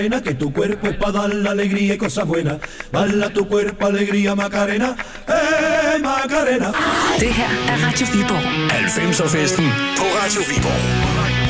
Que tu cuerpo es para dar la alegría y cosas buenas. Bala tu cuerpo, alegría, Macarena. Macarena. Det her er Radio Viborg. 90'er festen på Radio Viborg.